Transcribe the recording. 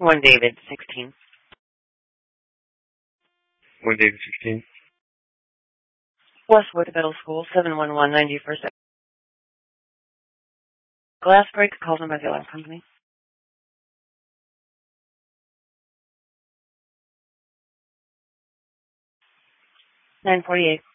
One David, 16. One David, 16. Westwood Middle School, 711-91st. Glass break called in by the alarm company. 948.